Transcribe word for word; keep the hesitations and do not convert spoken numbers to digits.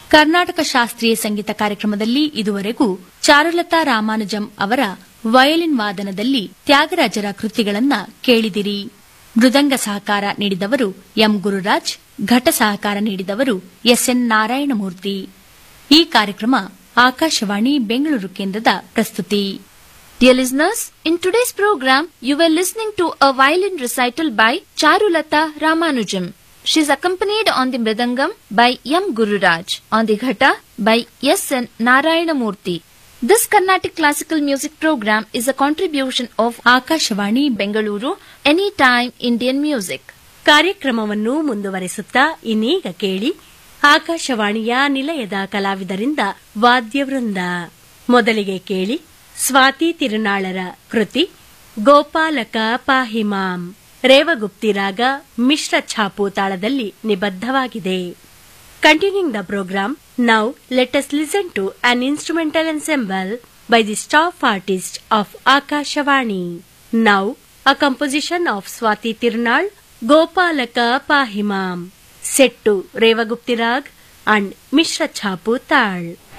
ಕರ್ನಾಟಕ ಶಾಸ್ತ್ರೀಯ ಸಂಗೀತ ಕಾರ್ಯಕ್ರಮದಲ್ಲಿ ಇದುವರೆಗೂ ಚಾರುಲತಾ ರಾಮಾನುಜಂ ಅವರ ವಯಲಿನ್ ವಾದನದಲ್ಲಿ ತ್ಯಾಗರಾಜರ ಕೃತಿಗಳನ್ನ ಕೇಳಿದಿರಿ. ಮೃದಂಗ ಸಹಕಾರ ನೀಡಿದವರು ಎಂ ಗುರುರಾಜ್, ಘಟ ಸಹಕಾರ ನೀಡಿದವರು ಎಸ್ಎನ್ ನಾರಾಯಣಮೂರ್ತಿ. ಈ ಕಾರ್ಯಕ್ರಮ ಆಕಾಶವಾಣಿ ಬೆಂಗಳೂರು ಕೇಂದ್ರದ ಪ್ರಸ್ತುತಿ. Dear listeners, in today's program, you were listening to a violin recital by Charulata Ramanujam. She is accompanied on the mridangam by M. Gururaj, on the ghata by S. N. Narayanamurthy. This Carnatic classical music program is a contribution of Akashvani Bengaluru, Anytime Indian Music. ಕಾರ್ಯಕ್ರಮವನ್ನು ಮುಂದುವರೆಸುತ್ತಾ ಇನ್ನೀಗ ಕೇಳಿ ಆಕಾಶವಾಣಿಯ ನಿಲಯದ ಕಲಾವಿದರಿಂದ ವಾದ್ಯವೃಂದ. ಮೊದಲಿಗೆ ಕೇಳಿ ಸ್ವಾತಿ ತಿರುನಾಳರ ಕೃತಿ ಗೋಪಾಲಕ ಪಾಹಿಮಾಂ. ರೇವಗುಪ್ತಿ ರಾಗ ಮಿಶ್ರ ಛಾಪು ತಾಳದಲ್ಲಿ ನಿಬದ್ಧವಾಗಿದೆ. Continuing the programme, now let us listen to an instrumental ensemble by the staff artist of Akashvani. Now a composition of Swati Tirunal, ಗೋಪಾಲಕ ಪಾಹಿಮಾಂ, set ರೇವಗುಪ್ತಿ raag and ಮಿಶ್ರ ಛಾಪು ತಾಳ್.